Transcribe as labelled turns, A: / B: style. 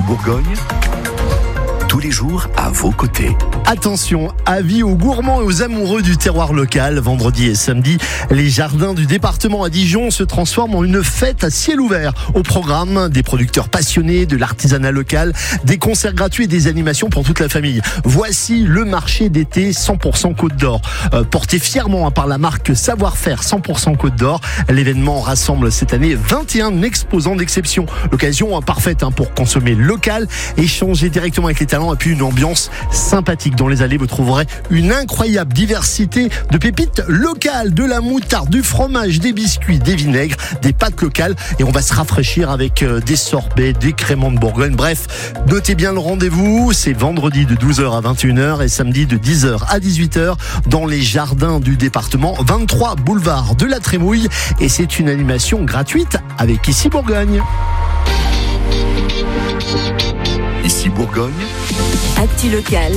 A: Bourgogne, tous les jours à vos côtés.
B: Attention, avis aux gourmands et aux amoureux du terroir local. Vendredi et samedi, les jardins du département à Dijon se transforment en une fête à ciel ouvert. Au programme, des producteurs passionnés, de l'artisanat local, des concerts gratuits et des animations pour toute la famille. Voici le marché d'été 100% Côte d'Or. Porté fièrement par la marque Savoir-faire 100% Côte d'Or, l'événement rassemble cette année 21 exposants d'exception. L'occasion parfaite pour consommer local, échanger directement avec les talents et puis une ambiance sympathique. Dans les allées, vous trouverez une incroyable diversité de pépites locales, de la moutarde, du fromage, des biscuits, des vinaigres, des pâtes locales, et on va se rafraîchir avec des sorbets, des créments de Bourgogne. Bref, notez bien le rendez-vous, c'est vendredi de 12h à 21h et samedi de 10h à 18h dans les jardins du département, 23 boulevard de la Trémouille, et c'est une animation gratuite avec Ici Bourgogne.
A: Ici Bourgogne,
C: Actu locale